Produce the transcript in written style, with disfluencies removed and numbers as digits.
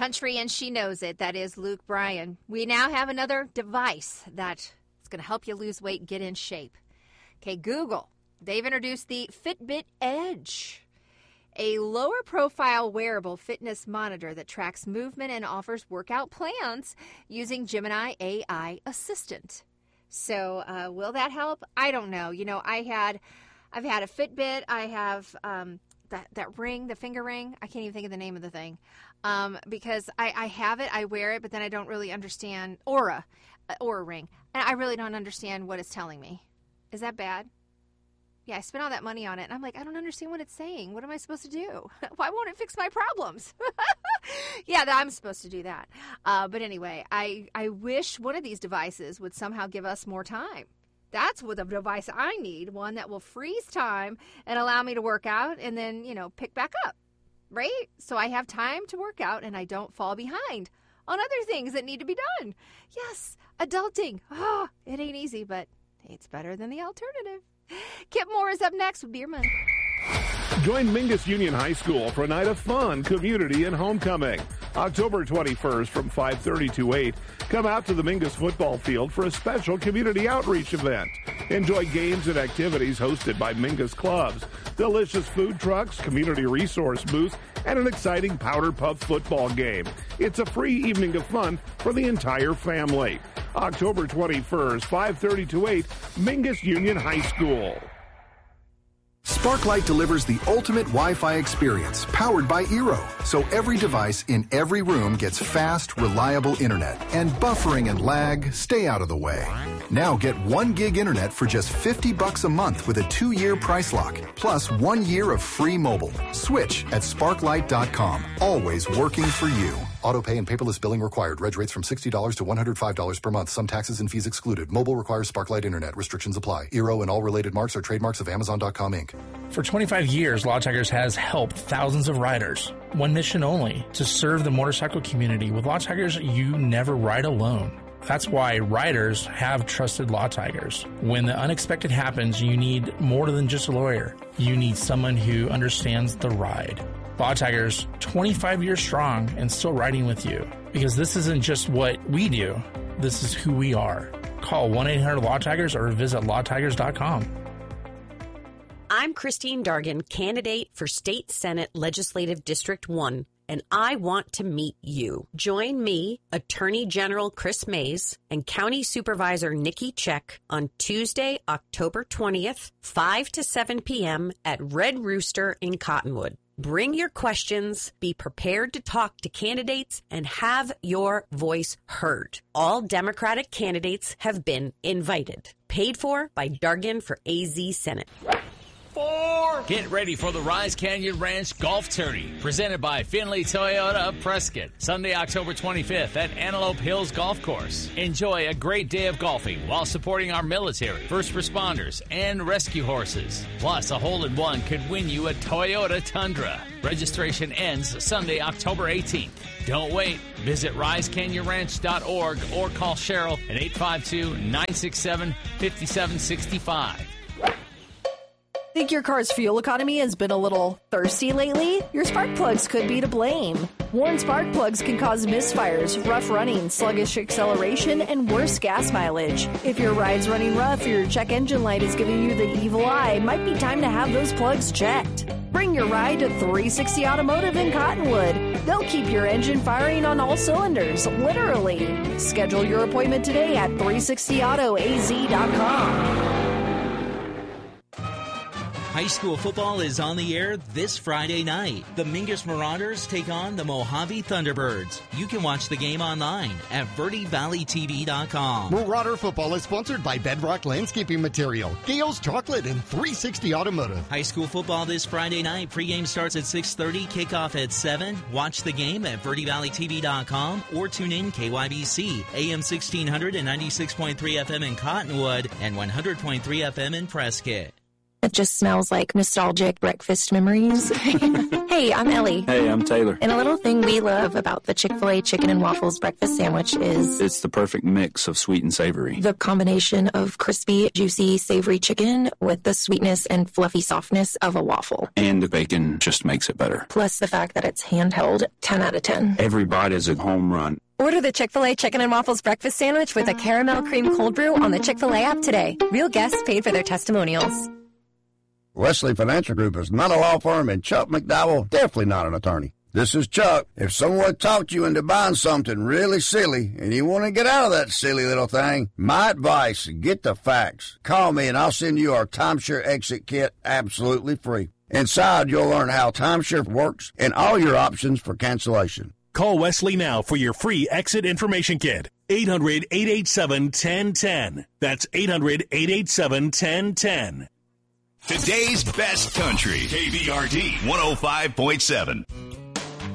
Country and she knows it. That is Luke Bryan. We now have another device that's going to help you lose weight, get in shape. Okay, Google. They've introduced the Fitbit Edge, a lower profile wearable fitness monitor that tracks movement and offers workout plans using Gemini AI Assistant. So will that help? I don't know. You know, I've had a Fitbit. I have that ring, the finger ring. I can't even think of the name of the thing because I have it, I wear it, but then I don't really understand Aura ring. And I really don't understand what it's telling me. Is that bad? Yeah, I spent all that money on it, and I'm like, I don't understand what it's saying. What am I supposed to do? Why won't it fix my problems? Yeah, I'm supposed to do that. But anyway, I wish one of these devices would somehow give us more time. That's what the device I need, one that will freeze time and allow me to work out and then, pick back up, right? So I have time to work out and I don't fall behind on other things that need to be done. Yes, adulting. Oh, it ain't easy, but it's better than the alternative. Kip Moore is up next with Beer Money. Join Mingus Union High School for a night of fun, community, and homecoming. October 21st from 5:30 to 8. Come out to the Mingus football field for a special community outreach event. Enjoy games and activities hosted by Mingus clubs, delicious food trucks, community resource booths, and an exciting Powder Puff football game. It's a free evening of fun for the entire family. October 21st, 5:30 to 8, Mingus Union High School. Sparklight delivers the ultimate Wi-Fi experience, powered by Eero. So every device in every room gets fast, reliable internet. And buffering and lag stay out of the way. Now get 1 gig internet for just $50 a month with a 2-year price lock, plus 1 year of free mobile. Switch at sparklight.com. Always working for you. Auto pay and paperless billing required. Reg rates from $60 to $105 per month. Some taxes and fees excluded. Mobile requires Sparklight internet. Restrictions apply. Eero and all related marks are trademarks of Amazon.com Inc. For 25 years, Law Tigers has helped thousands of riders. One mission only, to serve the motorcycle community. With Law Tigers, you never ride alone. That's why riders have trusted Law Tigers. When the unexpected happens, you need more than just a lawyer. You need someone who understands the ride. Law Tigers, 25 years strong and still riding with you. Because this isn't just what we do, this is who we are. Call 1-800-LAW-TIGERS or visit lawtigers.com. I'm Christine Dargan, candidate for State Senate Legislative District 1, and I want to meet you. Join me, Attorney General Chris Mays, and County Supervisor Nikki Check on Tuesday, October 20th, 5 to 7 p.m. at Red Rooster in Cottonwood. Bring your questions, be prepared to talk to candidates, and have your voice heard. All Democratic candidates have been invited. Paid for by Dargan for AZ Senate. 4. Get ready for the Rise Canyon Ranch Golf Tourney, presented by Finley Toyota of Prescott. Sunday, October 25th at Antelope Hills Golf Course. Enjoy a great day of golfing while supporting our military, first responders, and rescue horses. Plus, a hole-in-one could win you a Toyota Tundra. Registration ends Sunday, October 18th. Don't wait. Visit risecanyonranch.org or call Cheryl at 852-967-5765. Think your car's fuel economy has been a little thirsty lately? Your spark plugs could be to blame. Worn spark plugs can cause misfires, rough running, sluggish acceleration, and worse gas mileage. If your ride's running rough or your check engine light is giving you the evil eye, it might be time to have those plugs checked. Bring your ride to 360 Automotive in Cottonwood. They'll keep your engine firing on all cylinders, literally. Schedule your appointment today at 360autoaz.com. High school football is on the air this Friday night. The Mingus Marauders take on the Mojave Thunderbirds. You can watch the game online at VerdeValleyTV.com. Marauder football is sponsored by Bedrock Landscaping Material, Gale's Chocolate, and 360 Automotive. High school football this Friday night. Pregame starts at 6:30, kickoff at 7. Watch the game at VerdeValleyTV.com or tune in KYBC, AM 1600 and 96.3 FM in Cottonwood and 100.3 FM in Prescott. It just smells like nostalgic breakfast memories. Hey, I'm Ellie. Hey, I'm Taylor. And a little thing we love about the Chick-fil-A Chicken and Waffles breakfast sandwich is... it's the perfect mix of sweet and savory. the combination of crispy, juicy, savory chicken with the sweetness and fluffy softness of a waffle. And the bacon just makes it better. Plus the fact that it's handheld, 10 out of 10. Every bite is a home run. Order the Chick-fil-A Chicken and Waffles breakfast sandwich with a caramel cream cold brew on the Chick-fil-A app today. Real guests paid for their testimonials. Wesley Financial Group is not a law firm, and Chuck McDowell definitely not an attorney. This is Chuck. If someone talked you into buying something really silly and you want to get out of that silly little thing, my advice, get the facts. Call me and I'll send you our timeshare exit kit absolutely free. Inside, you'll learn how timeshare works and all your options for cancellation. Call Wesley now for your free exit information kit. 800-887-1010. That's 800-887-1010. Today's best country, KBRD 105.7.